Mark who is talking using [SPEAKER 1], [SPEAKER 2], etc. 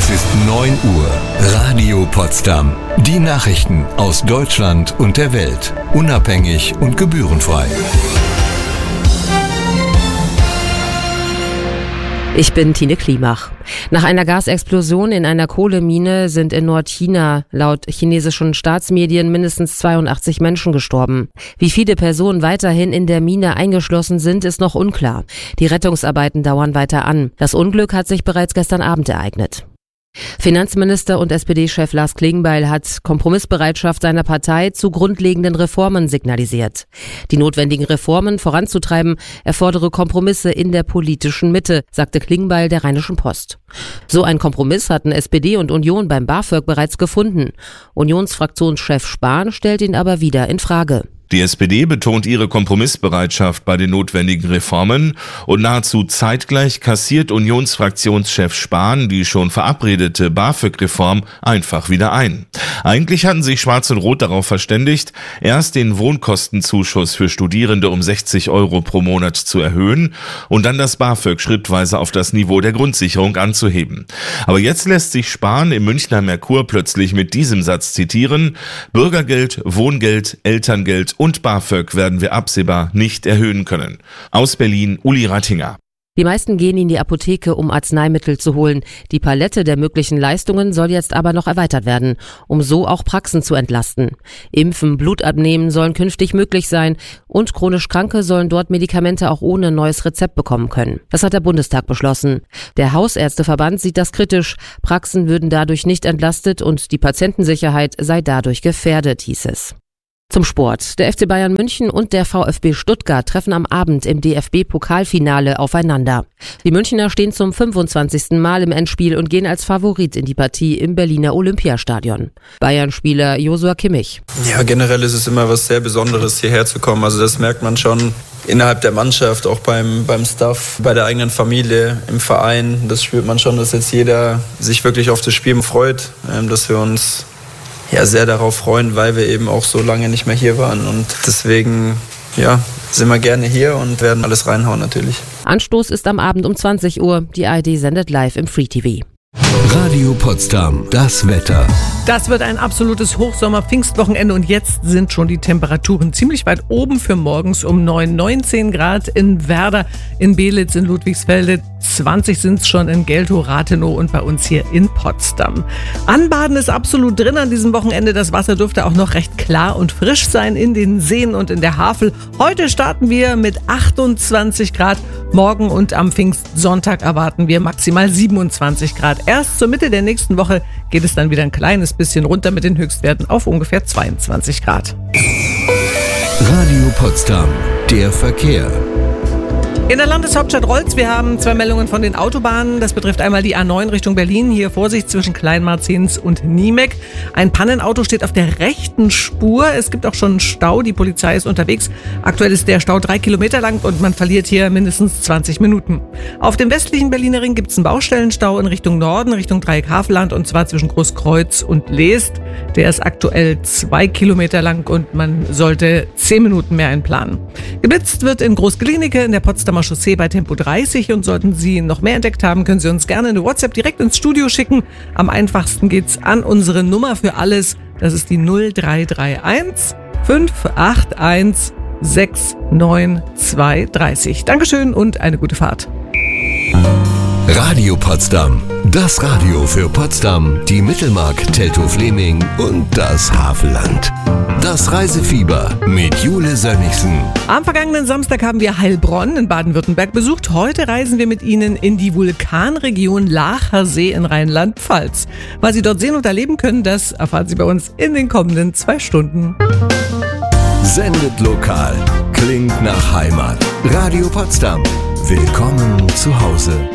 [SPEAKER 1] Es ist 9 Uhr. Radio Potsdam. Die Nachrichten aus Deutschland und der Welt. Unabhängig und gebührenfrei.
[SPEAKER 2] Ich bin Tine Klimach. Nach einer Gasexplosion in einer Kohlemine sind in Nordchina laut chinesischen Staatsmedien mindestens 82 Menschen gestorben. Wie viele Personen weiterhin in der Mine eingeschlossen sind, ist noch unklar. Die Rettungsarbeiten dauern weiter an. Das Unglück hat sich bereits gestern Abend ereignet. Finanzminister und SPD-Chef Lars Klingbeil hat Kompromissbereitschaft seiner Partei zu grundlegenden Reformen signalisiert. Die notwendigen Reformen voranzutreiben erfordere Kompromisse in der politischen Mitte, sagte Klingbeil der Rheinischen Post. So ein Kompromiss hatten SPD und Union beim BAföG bereits gefunden. Unionsfraktionschef Spahn stellt ihn aber wieder in Frage.
[SPEAKER 3] Die SPD betont ihre Kompromissbereitschaft bei den notwendigen Reformen und nahezu zeitgleich kassiert Unionsfraktionschef Spahn die schon verabredete BAföG-Reform einfach wieder ein. Eigentlich hatten sich Schwarz und Rot darauf verständigt, erst den Wohnkostenzuschuss für Studierende um 60 € pro Monat zu erhöhen und dann das BAföG schrittweise auf das Niveau der Grundsicherung anzuheben. Aber jetzt lässt sich Spahn im Münchner Merkur plötzlich mit diesem Satz zitieren: Bürgergeld, Wohngeld, Elterngeld und BAföG werden wir absehbar nicht erhöhen können. Aus Berlin, Uli Rattinger.
[SPEAKER 2] Die meisten gehen in die Apotheke, um Arzneimittel zu holen. Die Palette der möglichen Leistungen soll jetzt aber noch erweitert werden, um so auch Praxen zu entlasten. Impfen, Blut abnehmen sollen künftig möglich sein und chronisch Kranke sollen dort Medikamente auch ohne neues Rezept bekommen können. Das hat der Bundestag beschlossen. Der Hausärzteverband sieht das kritisch. Praxen würden dadurch nicht entlastet und die Patientensicherheit sei dadurch gefährdet, hieß es. Zum Sport. Der FC Bayern München und der VfB Stuttgart treffen am Abend im DFB-Pokalfinale aufeinander. Die Münchner stehen zum 25. Mal im Endspiel und gehen als Favorit in die Partie im Berliner Olympiastadion. Bayern-Spieler Joshua Kimmich.
[SPEAKER 4] Ja, generell ist es immer was sehr Besonderes, hierher zu kommen. Also das merkt man schon innerhalb der Mannschaft, auch beim Staff, bei der eigenen Familie, im Verein. Das spürt man schon, dass jetzt jeder sich wirklich auf das Spiel freut, dass wir uns sehr darauf freuen, weil wir eben auch so lange nicht mehr hier waren. Und deswegen sind wir gerne hier und werden alles reinhauen natürlich.
[SPEAKER 2] Anstoß ist am Abend um 20 Uhr. Die ARD sendet live im Free TV.
[SPEAKER 1] Radio Potsdam, das Wetter.
[SPEAKER 5] Das wird ein absolutes Hochsommer-Pfingstwochenende und jetzt sind schon die Temperaturen ziemlich weit oben für morgens um 19 Grad in Werder, in Belitz, in Ludwigsfelde. 20 sind es schon in Geltow, Rathenow und bei uns hier in Potsdam. Anbaden ist absolut drin an diesem Wochenende. Das Wasser dürfte auch noch recht klar und frisch sein in den Seen und in der Havel. Heute starten wir mit 28 Grad. Morgen und am Pfingstsonntag erwarten wir maximal 27 Grad. Erst zur Mitte der nächsten Woche geht es dann wieder ein kleines bisschen runter mit den Höchstwerten auf ungefähr 22 Grad.
[SPEAKER 1] Radio Potsdam, der Verkehr.
[SPEAKER 5] In der Landeshauptstadt rollt's. Wir haben 2 Meldungen von den Autobahnen. Das betrifft einmal die A9 Richtung Berlin. Hier Vorsicht zwischen Kleinmarzens und Niemek. Ein Pannenauto steht auf der rechten Spur. Es gibt auch schon einen Stau. Die Polizei ist unterwegs. Aktuell ist der Stau 3 Kilometer lang und man verliert hier mindestens 20 Minuten. Auf dem westlichen Berliner Ring gibt's einen Baustellenstau in Richtung Norden, Richtung Dreieck-Havelland und zwar zwischen Großkreuz und Leest. Der ist aktuell 2 Kilometer lang und man sollte 10 Minuten mehr einplanen. Geblitzt wird in Großglienicke in der Potsdamer Chaussee bei Tempo 30 und sollten Sie noch mehr entdeckt haben, können Sie uns gerne eine WhatsApp direkt ins Studio schicken. Am einfachsten geht's an unsere Nummer für alles. Das ist die 0331 581 69230. Dankeschön und eine gute Fahrt.
[SPEAKER 1] Radio Potsdam, das Radio für Potsdam, die Mittelmark, Teltow-Fleming und das Havelland. Das Reisefieber mit Jule Sönnigsen.
[SPEAKER 5] Am vergangenen Samstag haben wir Heilbronn in Baden-Württemberg besucht. Heute reisen wir mit Ihnen in die Vulkanregion Laacher See in Rheinland-Pfalz. Was Sie dort sehen und erleben können, das erfahren Sie bei uns in den kommenden 2 Stunden.
[SPEAKER 1] Sendet lokal, klingt nach Heimat. Radio Potsdam, willkommen zu Hause.